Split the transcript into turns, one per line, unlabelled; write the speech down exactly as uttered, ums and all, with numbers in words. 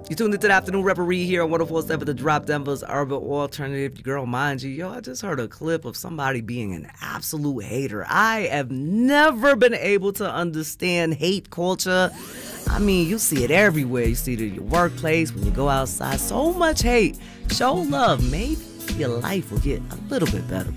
You tuned into the Afternoon Reverie here on one oh four point seven The Drop, Denver's urban alternative. Your girl, mind you, yo, I just heard a clip of somebody being an absolute hater. I have never been able to understand hate culture. I mean, you see it everywhere. You see it in your workplace, when you go outside. So much hate. Show love. Maybe your life will get a little bit better.